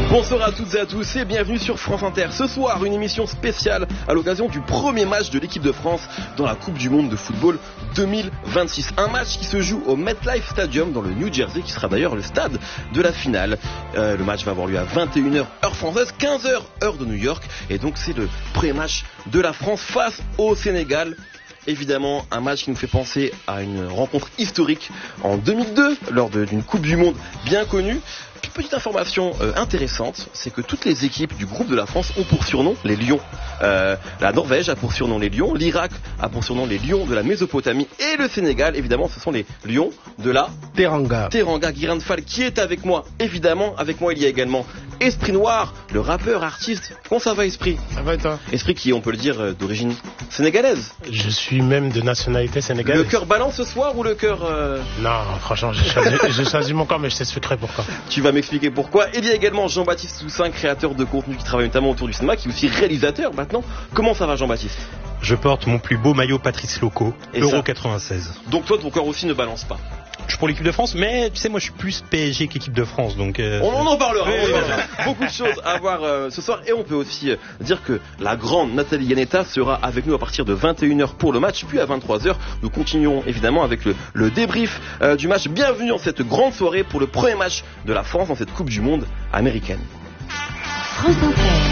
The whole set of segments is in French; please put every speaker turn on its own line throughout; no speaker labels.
Bonsoir à toutes et à tous et bienvenue sur France Inter. Ce soir, une émission spéciale à l'occasion du premier match de l'équipe de France dans la Coupe du Monde de football 2026. Un match qui se joue au MetLife Stadium dans le New Jersey, qui sera d'ailleurs le stade de la finale. Le match va avoir lieu à 21h heure française, 15h heure de New York. Et donc c'est le premier match de la France face au Sénégal. Évidemment, un match qui nous fait penser à une rencontre historique en 2002 lors d'une Coupe du Monde bien connue. Petite information intéressante, c'est que toutes les équipes du groupe de la France ont pour surnom les Lions. La Norvège a pour surnom les Lions, l'Irak a pour surnom les Lions de la Mésopotamie et le Sénégal, évidemment, ce sont les Lions de la
Teranga.
Guiran Fall qui est avec moi, évidemment. Avec moi, il y a également Esprit Noir, le rappeur, artiste. Comment ça va, Esprit?
Ça va et toi?
Esprit qui, on peut le dire, d'origine sénégalaise.
Je suis même de nationalité sénégalaise.
Le cœur balance ce soir ou le cœur...
Non, franchement, j'ai choisi mon corps, mais je t'expliquerai pourquoi.
Tu vas m'expliquer pourquoi. Il y a également Jean-Baptiste Toussaint, créateur de contenu qui travaille notamment autour du cinéma, qui est aussi réalisateur maintenant. Comment ça va, Jean-Baptiste?
Je porte mon plus beau maillot Patrice Loco,
Et
Euro
ça
96.
Donc toi, ton corps aussi ne balance pas.
Je suis pour l'équipe de France, mais tu sais, moi je suis plus PSG qu'équipe de France, donc...
On en parlera.
Oui,
Beaucoup de choses à voir ce soir. Et on peut aussi dire que la grande Nathalie Yanetta sera avec nous à partir de 21h pour le match. Puis à 23h, nous continuerons évidemment avec le débrief du match. Bienvenue dans cette grande soirée pour le premier match de la France dans cette Coupe du Monde américaine.
France Inter.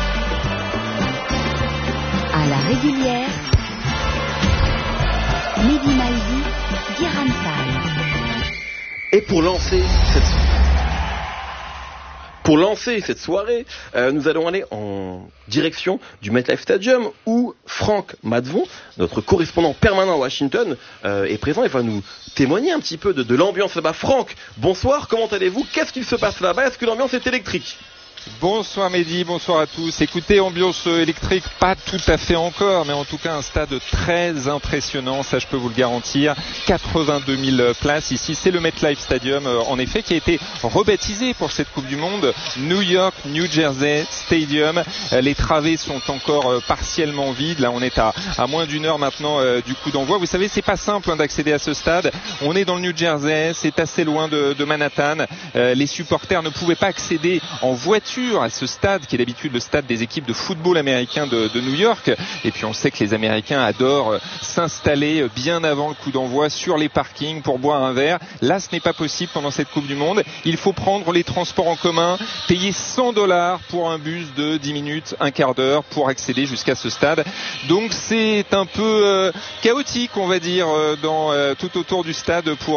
À la régulière, Mehdi Maizi, Guiran Fall.
Et pour lancer cette soirée, nous allons aller en direction du MetLife Stadium où Franck Madvon, notre correspondant permanent à Washington, est présent et va nous témoigner un petit peu de l'ambiance là-bas. Franck, bonsoir, comment allez-vous? Qu'est-ce qu'il se passe là-bas? Est-ce que l'ambiance est électrique?
Bonsoir Mehdi, bonsoir à tous. Écoutez, ambiance électrique, pas tout à fait encore, mais en tout cas un stade très impressionnant, ça je peux vous le garantir. 82 000 places ici, c'est le MetLife Stadium, en effet, qui a été rebaptisé pour cette Coupe du Monde, New York, New Jersey Stadium. Les travées sont encore partiellement vides, là on est à moins d'une heure maintenant du coup d'envoi. Vous savez, c'est pas simple d'accéder à ce stade. On est dans le New Jersey, c'est assez loin de Manhattan. Les supporters ne pouvaient pas accéder en voiture à ce stade qui est d'habitude le stade des équipes de football américain de New York. Et puis on sait que les Américains adorent s'installer bien avant le coup d'envoi sur les parkings pour boire un verre. Là, ce n'est pas possible pendant cette Coupe du Monde. Il faut prendre les transports en commun, payer $100 pour un bus de 10 minutes, un quart d'heure pour accéder jusqu'à ce stade. Donc c'est un peu chaotique, on va dire, tout autour du stade pour